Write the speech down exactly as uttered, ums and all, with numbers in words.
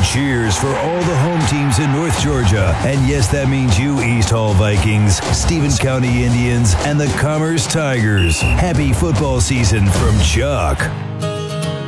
cheers for all the home teams in North Georgia. And yes, that means you East Hall Vikings, Stevens County Indians, and the Commerce Tigers. Happy football season from Chuck.